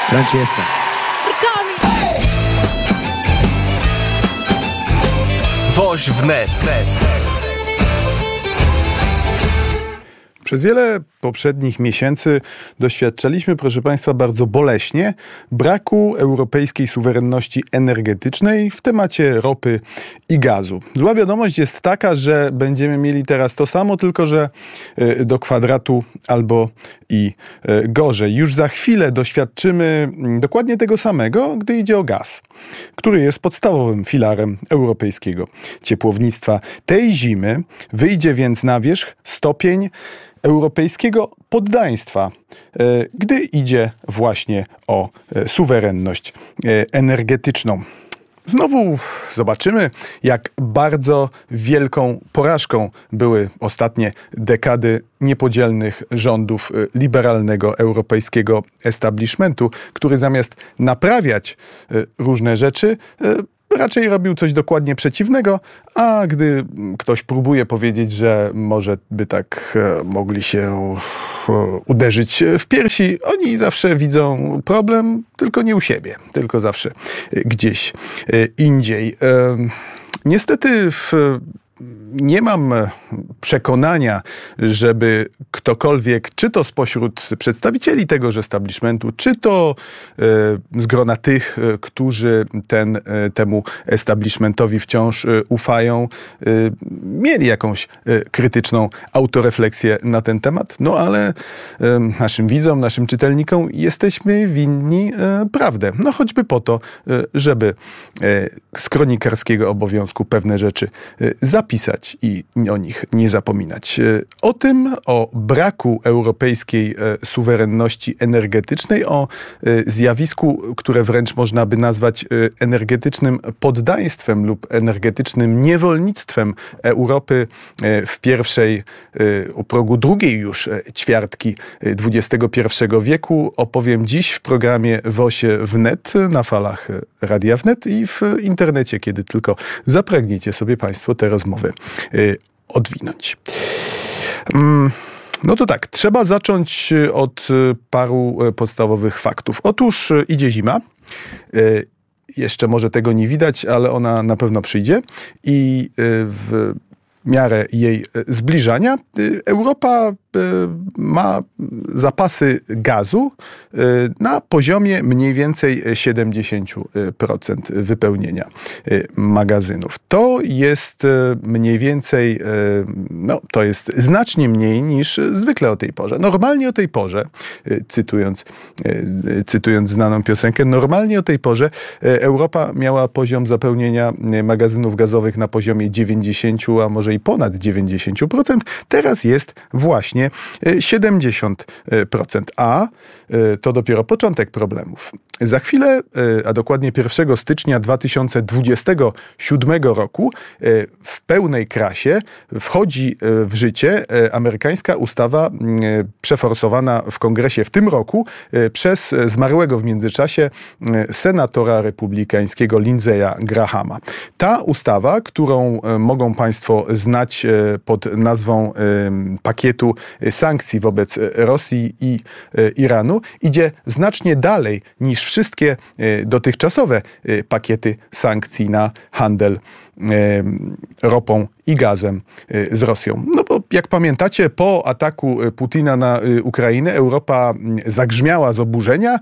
Francesca. Woź wnet. Przez wiele poprzednich miesięcy doświadczaliśmy, proszę Państwa, bardzo boleśnie braku europejskiej suwerenności energetycznej w temacie ropy i gazu. Zła wiadomość jest taka, że będziemy mieli teraz to samo, tylko że do kwadratu albo i gorzej. Już za chwilę doświadczymy dokładnie tego samego, gdy idzie o gaz, który jest podstawowym filarem europejskiego ciepłownictwa. Tej zimy wyjdzie więc na wierzch stopień europejskiego poddaństwa, gdy idzie właśnie o suwerenność energetyczną. Znowu zobaczymy, jak bardzo wielką porażką były ostatnie dekady niepodzielnych rządów liberalnego europejskiego establishmentu, który zamiast naprawiać różne rzeczy, raczej robił coś dokładnie przeciwnego, a gdy ktoś próbuje powiedzieć, że może by tak mogli się uderzyć w piersi, oni zawsze widzą problem, tylko nie u siebie, tylko zawsze gdzieś indziej. Niestety nie mam przekonania, żeby ktokolwiek, czy to spośród przedstawicieli tegoż establishmentu, czy to z grona tych, którzy temu establishmentowi wciąż ufają, mieli jakąś krytyczną autorefleksję na ten temat. No ale naszym widzom, naszym czytelnikom jesteśmy winni prawdę. No choćby po to, żeby z kronikarskiego obowiązku pewne rzeczy zapisać i o nich nie zapominać. O braku europejskiej suwerenności energetycznej, o zjawisku, które wręcz można by nazwać energetycznym poddaństwem lub energetycznym niewolnictwem Europy w pierwszej, u progu drugiej już ćwiartki XXI wieku, opowiem dziś w programie Wosie wnet na falach Radia Wnet i w internecie, kiedy tylko zapragniecie sobie Państwo te rozmowy odwinąć. No to tak, trzeba zacząć od paru podstawowych faktów. Otóż idzie zima. Jeszcze może tego nie widać, ale ona na pewno przyjdzie i w miarę jej zbliżania Europa ma zapasy gazu na poziomie mniej więcej 70% wypełnienia magazynów. To jest mniej więcej, to jest znacznie mniej niż zwykle o tej porze. Normalnie o tej porze, cytując znaną piosenkę, normalnie o tej porze Europa miała poziom zapełnienia magazynów gazowych na poziomie 90, a może i ponad 90%. Teraz jest właśnie 70%, a to dopiero początek problemów. Za chwilę, a dokładnie 1 stycznia 2027 roku w pełnej krasie wchodzi w życie amerykańska ustawa przeforsowana w kongresie w tym roku przez zmarłego w międzyczasie senatora republikańskiego Lindsaya Grahama. Ta ustawa, którą mogą Państwo znać pod nazwą pakietu sankcji wobec Rosji i Iranu, idzie znacznie dalej niż wszystkie dotychczasowe pakiety sankcji na handel ropą i gazem z Rosją. No bo jak pamiętacie, po ataku Putina na Ukrainę Europa zagrzmiała z oburzenia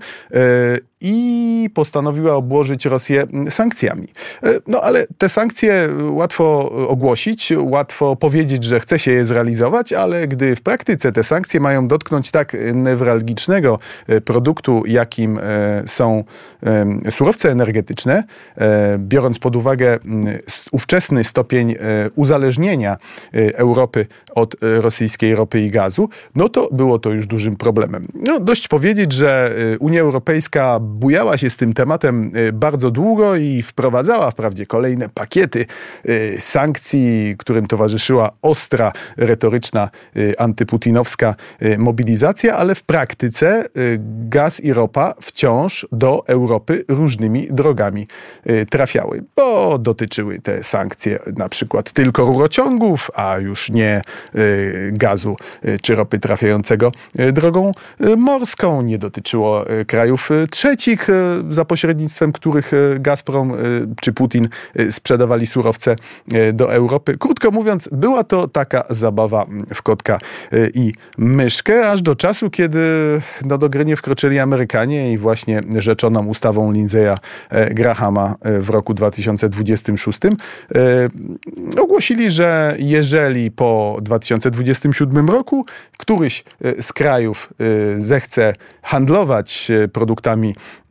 i postanowiła obłożyć Rosję sankcjami. No ale te sankcje łatwo ogłosić, łatwo powiedzieć, że chce się je zrealizować, ale gdy w praktyce te sankcje mają dotknąć tak newralgicznego produktu, jakim są surowce energetyczne, biorąc pod uwagę ówczesny stopień uzależnienia Europy od rosyjskiej ropy i gazu, no to było to już dużym problemem. No, dość powiedzieć, że Unia Europejska bujała się z tym tematem bardzo długo i wprowadzała wprawdzie kolejne pakiety sankcji, którym towarzyszyła ostra, retoryczna, antyputinowska mobilizacja, ale w praktyce gaz i ropa wciąż do Europy różnymi drogami trafiały, bo dotyczyły te sankcje na przykład tylko rurociągów, a już nie gazu czy ropy trafiającego drogą morską. Nie dotyczyło krajów trzecich, trzecich, za pośrednictwem których Gazprom czy Putin sprzedawali surowce do Europy. Krótko mówiąc, była to taka zabawa w kotka i myszkę, aż do czasu, kiedy do gry nie wkroczyli Amerykanie i właśnie rzeczoną ustawą Lindsaya Grahama w roku 2026 ogłosili, że jeżeli po 2027 roku któryś z krajów zechce handlować produktami,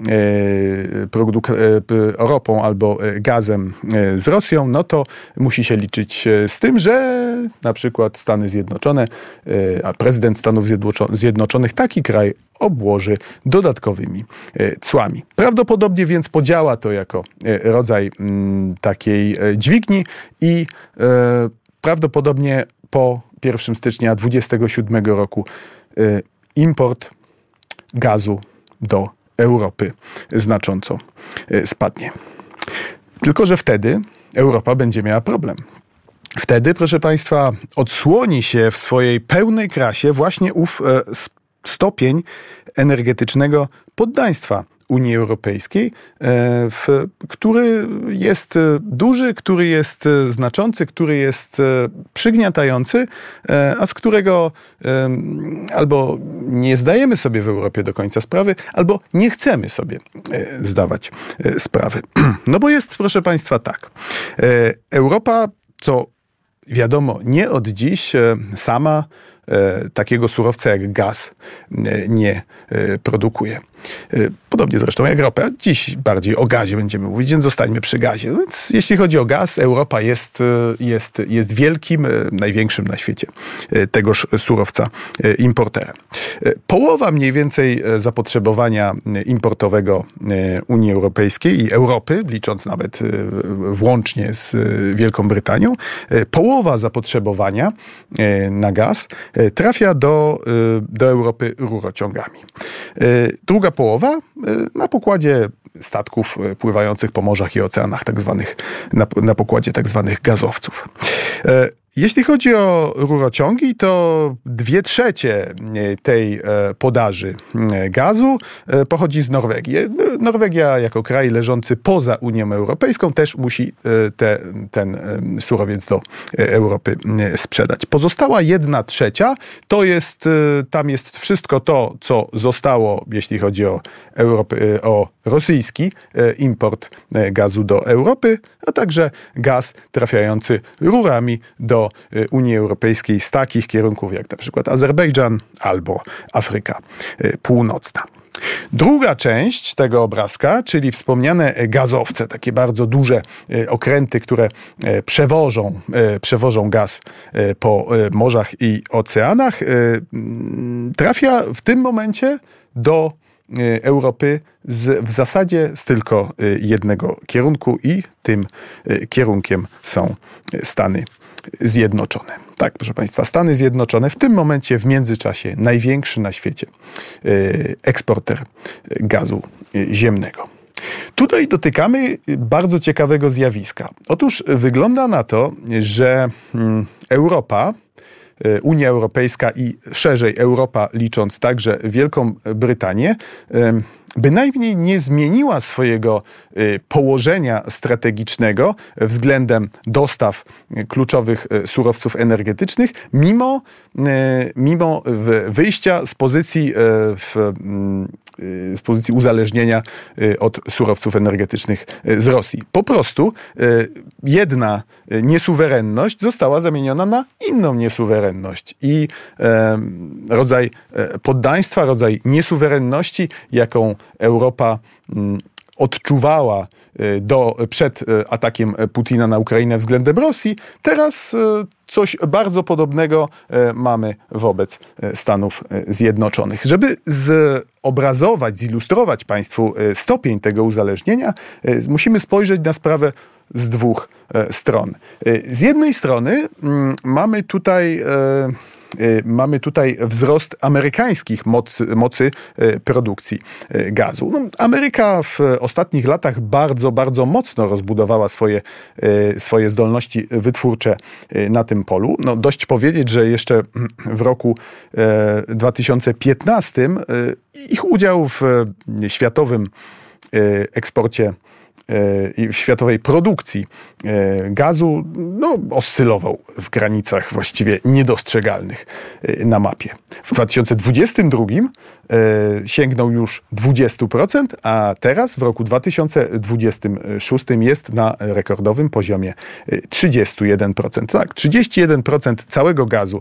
ropą albo gazem z Rosją, no to musi się liczyć z tym, że na przykład Stany Zjednoczone, a prezydent Stanów Zjednoczonych taki kraj obłoży dodatkowymi cłami. Prawdopodobnie więc podziała to jako rodzaj takiej dźwigni i prawdopodobnie po 1 stycznia 2027 roku import gazu do Europy znacząco spadnie. Tylko że wtedy Europa będzie miała problem. Wtedy, proszę Państwa, odsłoni się w swojej pełnej krasie właśnie ów stopień energetycznego poddaństwa Unii Europejskiej, który jest duży, który jest znaczący, który jest przygniatający, a z którego albo nie zdajemy sobie w Europie do końca sprawy, albo nie chcemy sobie zdawać sprawy. No bo jest, proszę Państwa, tak. Europa, co wiadomo, nie od dziś sama takiego surowca jak gaz nie produkuje. Podobnie zresztą jak ropa. Dziś bardziej o gazie będziemy mówić, więc zostańmy przy gazie. Więc jeśli chodzi o gaz, Europa jest wielkim, największym na świecie tegoż surowca importerem. Połowa mniej więcej zapotrzebowania importowego Unii Europejskiej i Europy, licząc nawet włącznie z Wielką Brytanią, połowa zapotrzebowania na gaz trafia do Europy rurociągami. Druga połowa na pokładzie statków pływających po morzach i oceanach, na pokładzie tak zwanych gazowców. Jeśli chodzi o rurociągi, to 2/3 tej podaży gazu pochodzi z Norwegii. Norwegia jako kraj leżący poza Unią Europejską też musi ten surowiec do Europy sprzedać. Pozostała 1/3 tam jest wszystko to, co zostało, jeśli chodzi o rosyjski import gazu do Europy, a także gaz trafiający rurami do Unii Europejskiej z takich kierunków jak na przykład Azerbejdżan albo Afryka Północna. Druga część tego obrazka, czyli wspomniane gazowce, takie bardzo duże okręty, które przewożą gaz po morzach i oceanach, trafia w tym momencie do Europy w zasadzie z tylko jednego kierunku i tym kierunkiem są Stany Zjednoczone. Tak, proszę Państwa, Stany Zjednoczone w tym momencie, w międzyczasie, największy na świecie eksporter gazu ziemnego. Tutaj dotykamy bardzo ciekawego zjawiska. Otóż wygląda na to, że Europa, Unia Europejska i szerzej Europa, licząc także Wielką Brytanię, bynajmniej nie zmieniła swojego położenia strategicznego względem dostaw kluczowych surowców energetycznych, mimo wyjścia z pozycji uzależnienia od surowców energetycznych z Rosji. Po prostu jedna niesuwerenność została zamieniona na inną niesuwerenność i rodzaj poddaństwa, rodzaj niesuwerenności, jaką Europa odczuwała przed atakiem Putina na Ukrainę względem Rosji, teraz coś bardzo podobnego mamy wobec Stanów Zjednoczonych. Żeby zilustrować Państwu stopień tego uzależnienia, musimy spojrzeć na sprawę z dwóch stron. Z jednej strony mamy tutaj mamy tutaj wzrost amerykańskich mocy produkcji gazu. No, Ameryka w ostatnich latach bardzo, bardzo mocno rozbudowała swoje zdolności wytwórcze na tym polu. No, dość powiedzieć, że jeszcze w roku 2015 ich udział w światowym eksporcie i w światowej produkcji gazu oscylował w granicach właściwie niedostrzegalnych na mapie. W 2022 sięgnął już 20%, a teraz w roku 2026 jest na rekordowym poziomie 31%. Tak, 31% całego gazu,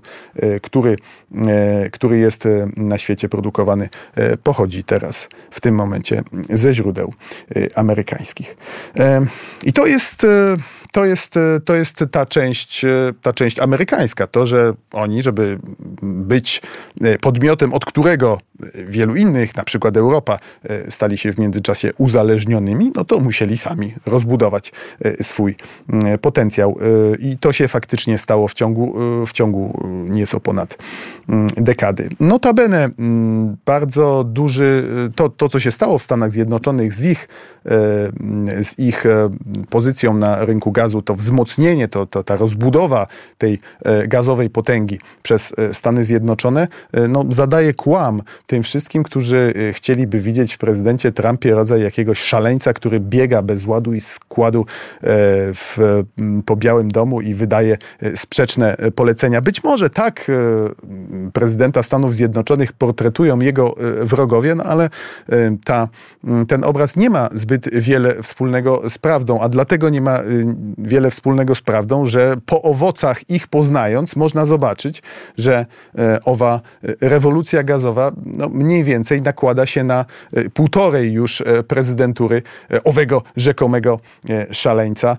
który jest na świecie produkowany, pochodzi teraz w tym momencie ze źródeł amerykańskich. I to jest ta część amerykańska. To, że oni, żeby być podmiotem, od którego wielu innych, na przykład Europa, stali się w międzyczasie uzależnionymi, no to musieli sami rozbudować swój potencjał. I to się faktycznie stało w ciągu nieco ponad dekady. Notabene bardzo duży, to co się stało w Stanach Zjednoczonych z ich pozycją na rynku gazu, to wzmocnienie, ta rozbudowa tej gazowej potęgi przez Stany Zjednoczone, zadaje kłam tym wszystkim, którzy chcieliby widzieć w prezydencie Trumpie rodzaj jakiegoś szaleńca, który biega bez ładu i składu po Białym Domu i wydaje sprzeczne polecenia. Być może tak prezydenta Stanów Zjednoczonych portretują jego wrogowie, ale ten obraz nie ma zbyt wiele wspólnego z prawdą, a dlatego nie ma wiele wspólnego z prawdą, że po owocach ich poznając można zobaczyć, że owa rewolucja gazowa mniej więcej nakłada się na półtorej już prezydentury owego rzekomego szaleńca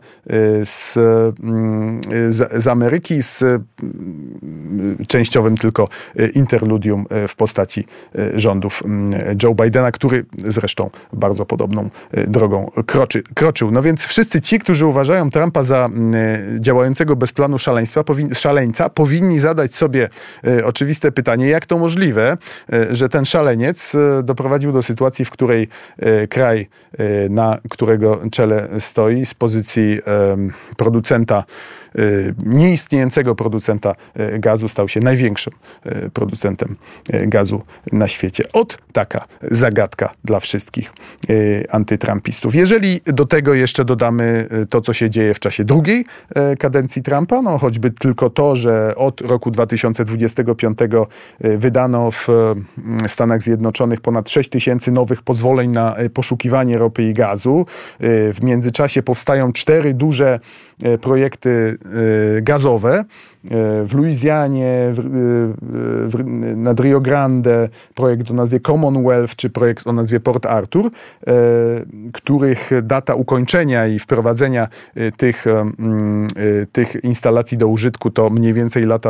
z Ameryki, z częściowym tylko interludium w postaci rządów Joe Bidena, który zresztą bardzo podobną drogą kroczył. No więc wszyscy ci, którzy uważają Trumpa za działającego bez planu szaleńca, powinni zadać sobie oczywiste pytanie, jak to możliwe, że ten szaleniec doprowadził do sytuacji, w której kraj, na którego czele stoi, z pozycji producenta, nieistniejącego producenta gazu, stał się największym producentem gazu na świecie. Taka zagadka dla wszystkich antytrumpistów. Jeżeli do tego jeszcze dodamy to, co się dzieje w czasie drugiej kadencji Trumpa, choćby tylko to, że od roku 2025 wydano w Stanach Zjednoczonych ponad 6 000 nowych pozwoleń na poszukiwanie ropy i gazu. W międzyczasie powstają 4 duże projekty gazowe w Luizjanie, nad Rio Grande, projekt o nazwie Commonwealth, czy projekt o nazwie Port Arthur, których data ukończenia i wprowadzenia tych instalacji do użytku to mniej więcej lata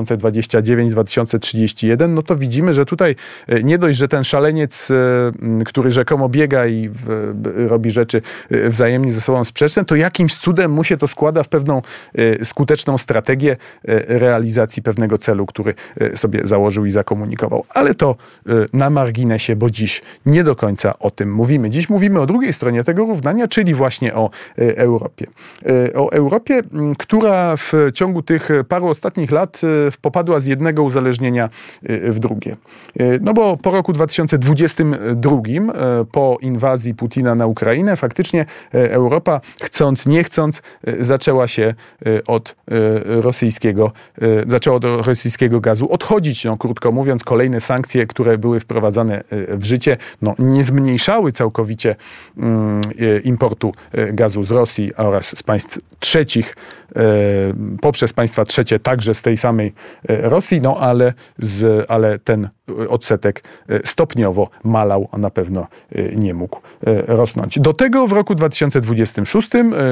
2029-2031, to widzimy, że tutaj nie dość, że ten szaleniec, który rzekomo biega i robi rzeczy wzajemnie ze sobą sprzeczne, to jakimś cudem mu się to składa w pewną skuteczną strategię realizacji pewnego celu, który sobie założył i zakomunikował. Ale to na marginesie, bo dziś nie do końca o tym mówimy. Dziś mówimy o drugiej stronie tego równania, czyli właśnie o Europie. O Europie, która w ciągu tych paru ostatnich lat popadła z jednego uzależnienia w drugie. Bo po roku 2022, po inwazji Putina na Ukrainę, faktycznie Europa, chcąc nie chcąc, zaczęła od rosyjskiego gazu odchodzić. Krótko mówiąc, kolejne sankcje, które były wprowadzane w życie, nie zmniejszały całkowicie importu gazu z Rosji oraz z państw trzecich, poprzez państwa trzecie także z tej samej Rosji, ale ten odsetek stopniowo malał, a na pewno nie mógł rosnąć. Do tego w roku 2026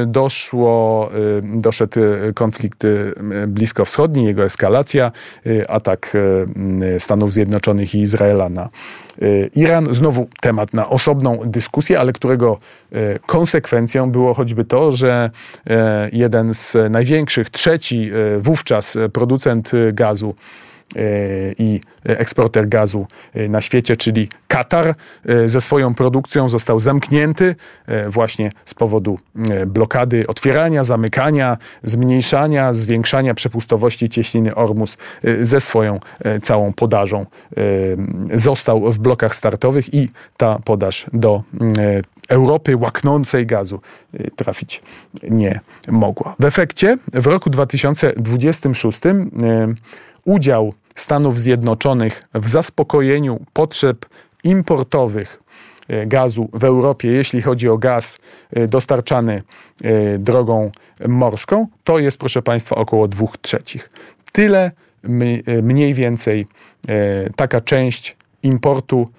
doszedł konflikt bliskowschodni, jego eskalacja, atak Stanów Zjednoczonych i Izraela na Iran. Znowu temat na osobną dyskusję, ale którego konsekwencją było choćby to, że jeden z największych, trzeci wówczas producent gazu i eksporter gazu na świecie, czyli Katar, ze swoją produkcją został zamknięty właśnie z powodu blokady otwierania, zamykania, zmniejszania, zwiększania przepustowości cieśniny Ormus, ze swoją całą podażą został w blokach startowych i ta podaż do Europy łaknącej gazu trafić nie mogła. W efekcie w roku 2026 udział Stanów Zjednoczonych w zaspokojeniu potrzeb importowych gazu w Europie, jeśli chodzi o gaz dostarczany drogą morską, to jest, proszę Państwa, około 2/3. Tyle mniej więcej taka część importu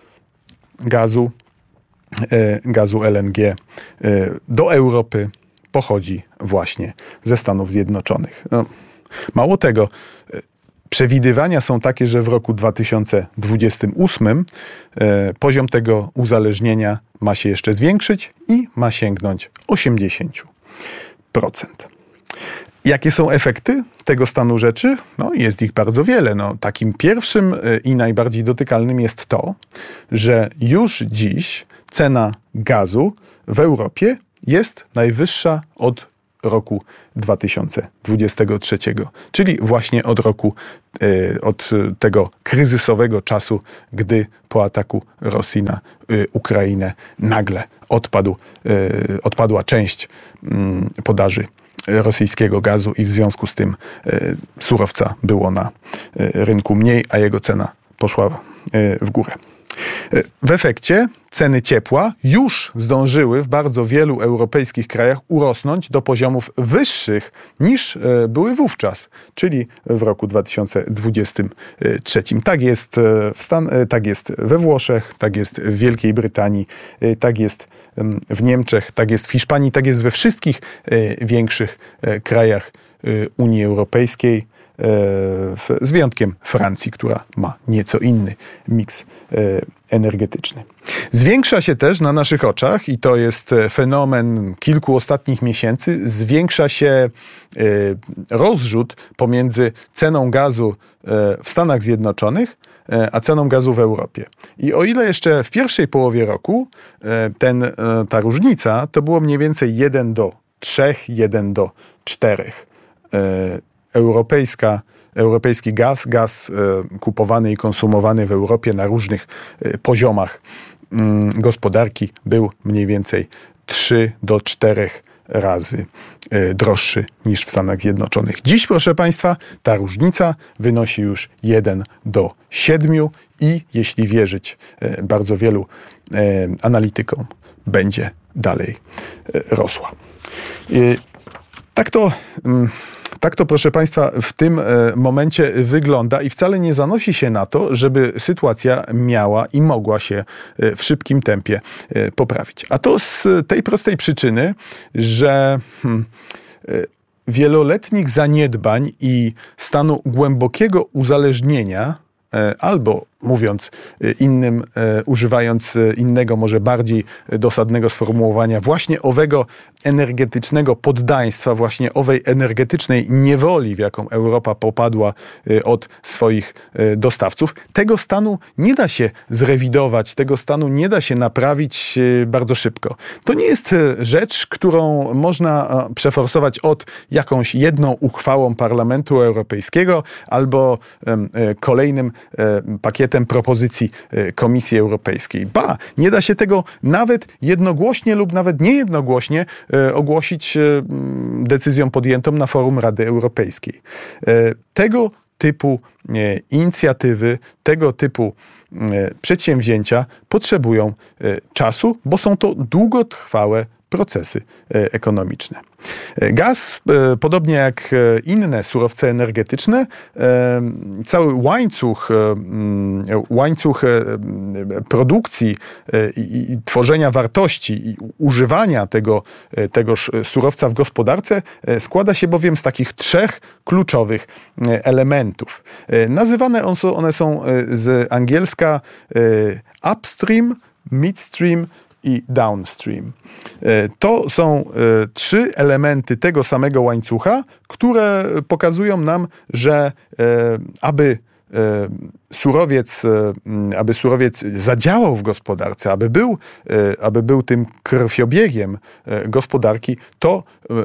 gazu LNG do Europy pochodzi właśnie ze Stanów Zjednoczonych. No, mało tego, przewidywania są takie, że w roku 2028 poziom tego uzależnienia ma się jeszcze zwiększyć i ma sięgnąć 80%. Jakie są efekty tego stanu rzeczy? No, jest ich bardzo wiele. No, takim pierwszym i najbardziej dotykalnym jest to, że już dziś cena gazu w Europie jest najwyższa od roku 2023, czyli właśnie od tego kryzysowego czasu, gdy po ataku Rosji na Ukrainę nagle odpadła część podaży rosyjskiego gazu i w związku z tym surowca było na rynku mniej, a jego cena poszła w górę. W efekcie ceny ciepła już zdążyły w bardzo wielu europejskich krajach urosnąć do poziomów wyższych niż były wówczas, czyli w roku 2023. Tak jest we Włoszech, tak jest w Wielkiej Brytanii, tak jest w Niemczech, tak jest w Hiszpanii, tak jest we wszystkich większych krajach Unii Europejskiej, z wyjątkiem Francji, która ma nieco inny miks energetyczny. Zwiększa się też na naszych oczach, i to jest fenomen kilku ostatnich miesięcy, zwiększa się rozrzut pomiędzy ceną gazu w Stanach Zjednoczonych a ceną gazu w Europie. I o ile jeszcze w pierwszej połowie roku ta różnica to było mniej więcej 1:3, 1:4. Europejski gaz kupowany i konsumowany w Europie na różnych poziomach gospodarki był mniej więcej 3-4 razy droższy niż w Stanach Zjednoczonych. Dziś, proszę Państwa, ta różnica wynosi już 1:7 i jeśli wierzyć bardzo wielu analitykom, będzie dalej rosła. Tak to, proszę Państwa, w tym momencie wygląda i wcale nie zanosi się na to, żeby sytuacja miała i mogła się w szybkim tempie poprawić. A to z tej prostej przyczyny, że wieloletnich zaniedbań i stanu głębokiego uzależnienia, albo mówiąc używając innego, może bardziej dosadnego sformułowania, właśnie owego energetycznego poddaństwa, właśnie owej energetycznej niewoli, w jaką Europa popadła od swoich dostawców, tego stanu nie da się zrewidować, tego stanu nie da się naprawić bardzo szybko. To nie jest rzecz, którą można przeforsować od jakąś jedną uchwałą Parlamentu Europejskiego albo kolejnym pakietem propozycji Komisji Europejskiej. Nie da się tego nawet jednogłośnie lub nawet niejednogłośnie ogłosić decyzją podjętą na forum Rady Europejskiej. Tego typu inicjatywy, tego typu przedsięwzięcia potrzebują czasu, bo są to długotrwałe procesy ekonomiczne. Gaz, podobnie jak inne surowce energetyczne, cały łańcuch produkcji i tworzenia wartości i używania tegoż surowca w gospodarce składa się bowiem z takich 3 kluczowych elementów. Nazywane one są z angielska upstream, midstream i downstream. To są 3 elementy tego samego łańcucha, które pokazują nam, że aby surowiec zadziałał w gospodarce, aby był tym krwiobiegiem gospodarki, to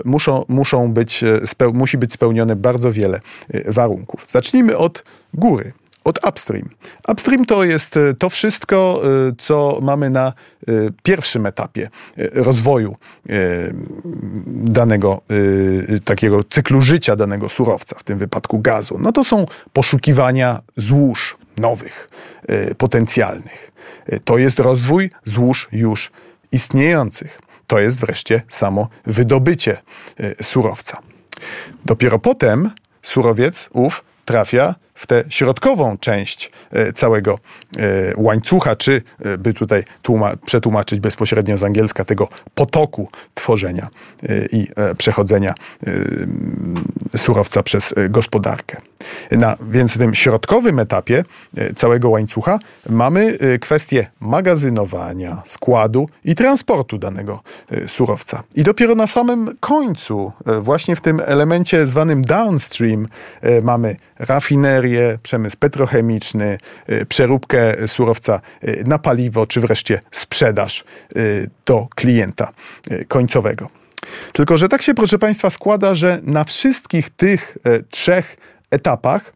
musi być spełnione bardzo wiele warunków. Zacznijmy od góry. Od upstream. Upstream to jest to wszystko, co mamy na pierwszym etapie rozwoju danego takiego cyklu życia danego surowca, w tym wypadku gazu. No to są poszukiwania złóż nowych, potencjalnych. To jest rozwój złóż już istniejących. To jest wreszcie samo wydobycie surowca. Dopiero potem surowiec ów trafia w tę środkową część całego łańcucha, czy by tutaj przetłumaczyć bezpośrednio z angielska tego potoku tworzenia i przechodzenia surowca przez gospodarkę. Więc w tym środkowym etapie całego łańcucha mamy kwestię magazynowania, składu i transportu danego surowca. I dopiero na samym końcu, właśnie w tym elemencie zwanym downstream, mamy rafinerię, przemysł petrochemiczny, przeróbkę surowca na paliwo, czy wreszcie sprzedaż do klienta końcowego. Tylko że tak się, proszę Państwa, składa, że na wszystkich tych trzech etapach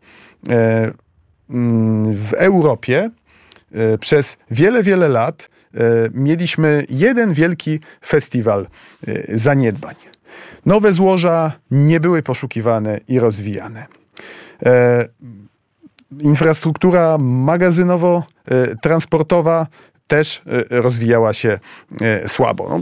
w Europie przez wiele, wiele lat mieliśmy jeden wielki festiwal zaniedbań. Nowe złoża nie były poszukiwane i rozwijane. Infrastruktura magazynowo-transportowa też rozwijała się słabo.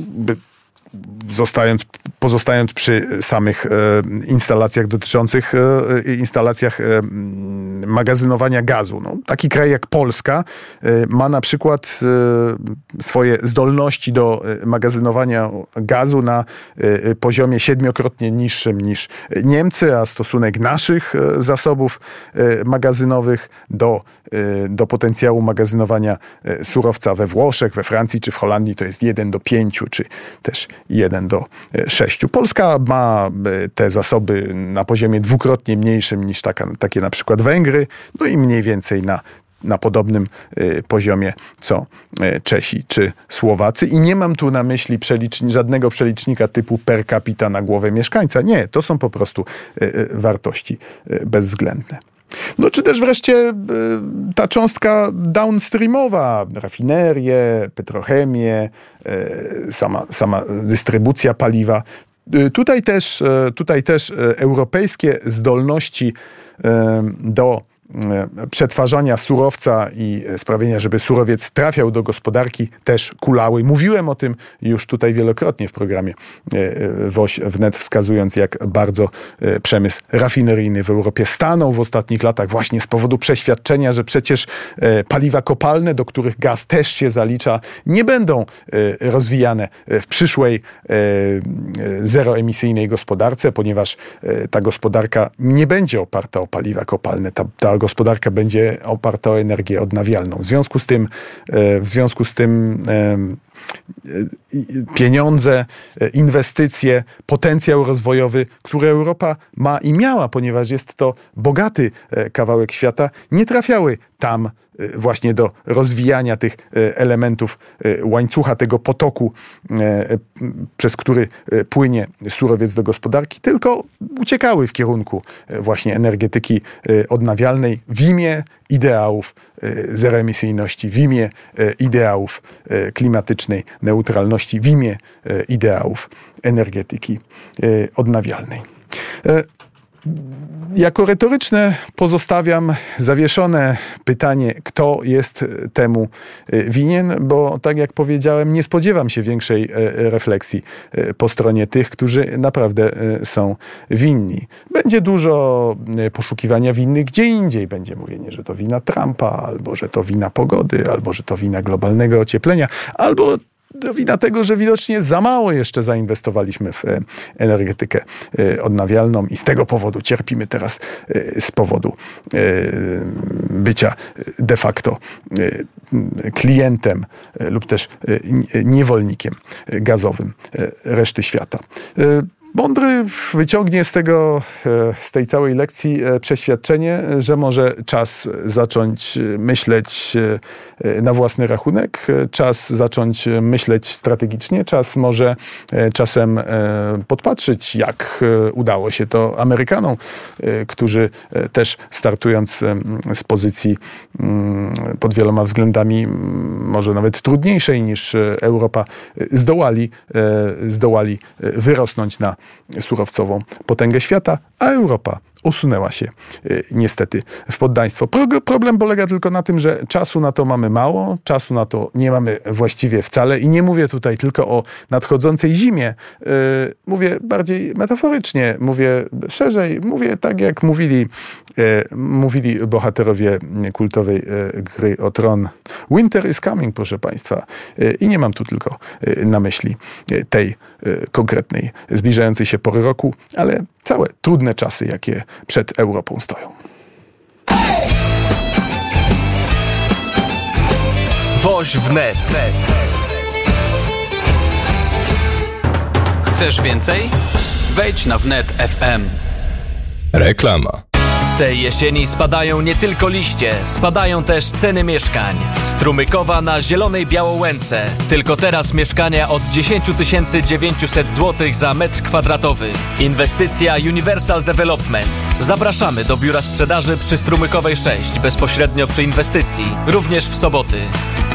Pozostając przy samych instalacjach dotyczących instalacjach magazynowania gazu. Taki kraj jak Polska ma na przykład swoje zdolności do magazynowania gazu na poziomie 7-krotnie niższym niż Niemcy, a stosunek naszych zasobów magazynowych do potencjału magazynowania surowca we Włoszech, we Francji czy w Holandii to jest 1:5, czy też 1:6. Polska ma te zasoby na poziomie 2-krotnie mniejszym niż takie na przykład Węgry, no i mniej więcej na podobnym poziomie co Czesi czy Słowacy. I nie mam tu na myśli żadnego przelicznika typu per capita na głowę mieszkańca. Nie, to są po prostu wartości bezwzględne. No czy też wreszcie ta cząstka downstreamowa, rafinerie, petrochemię, sama dystrybucja paliwa. Tutaj też europejskie zdolności do przetwarzania surowca i sprawienia, żeby surowiec trafiał do gospodarki, też kulały. Mówiłem o tym już tutaj wielokrotnie w programie WOŚ Wnet, wskazując, jak bardzo przemysł rafineryjny w Europie stanął w ostatnich latach właśnie z powodu przeświadczenia, że przecież paliwa kopalne, do których gaz też się zalicza, nie będą rozwijane w przyszłej zeroemisyjnej gospodarce, ponieważ ta gospodarka nie będzie oparta o paliwa kopalne. Ta gospodarka będzie oparta o energię odnawialną. W związku z tym pieniądze, inwestycje, potencjał rozwojowy, który Europa ma i miała, ponieważ jest to bogaty kawałek świata, nie trafiały tam właśnie do rozwijania tych elementów łańcucha, tego potoku, przez który płynie surowiec do gospodarki, tylko uciekały w kierunku właśnie energetyki odnawialnej w imię ideałów zeroemisyjności, w imię ideałów klimatycznej neutralności, w imię ideałów energetyki odnawialnej. Jako retoryczne pozostawiam zawieszone pytanie, kto jest temu winien, bo tak jak powiedziałem, nie spodziewam się większej refleksji po stronie tych, którzy naprawdę są winni. Będzie dużo poszukiwania winnych gdzie indziej. Będzie mówienie, że to wina Trumpa, albo że to wina pogody, albo że to wina globalnego ocieplenia, albo to wina tego, że widocznie za mało jeszcze zainwestowaliśmy w energetykę odnawialną i z tego powodu cierpimy teraz z powodu bycia de facto klientem lub też niewolnikiem gazowym reszty świata. Mądry wyciągnie z tej całej lekcji przeświadczenie, że może czas zacząć myśleć na własny rachunek, czas zacząć myśleć strategicznie, czas może czasem podpatrzyć, jak udało się to Amerykanom, którzy też startując z pozycji pod wieloma względami może nawet trudniejszej niż Europa, zdołali wyrosnąć na surowcową potęgę świata, a Europa usunęła się niestety w poddaństwo. Problem polega tylko na tym, że czasu na to mamy mało, czasu na to nie mamy właściwie wcale i nie mówię tutaj tylko o nadchodzącej zimie. Mówię bardziej metaforycznie, mówię szerzej, mówię tak jak mówili bohaterowie kultowej gry o Tron. Winter is coming, proszę Państwa. I nie mam tu tylko na myśli tej konkretnej, zbliżającej się pory roku, ale całe trudne czasy, jakie przed Europą stoją. Woź wnet. Chcesz więcej? Wejdź na wnet FM. Reklama. Tej jesieni spadają nie tylko liście, spadają też ceny mieszkań. Strumykowa na Zielonej Białołęce. Tylko teraz mieszkania od 10 900 zł za metr kwadratowy. Inwestycja Universal Development. Zapraszamy do biura sprzedaży przy Strumykowej 6, bezpośrednio przy inwestycji, również w soboty.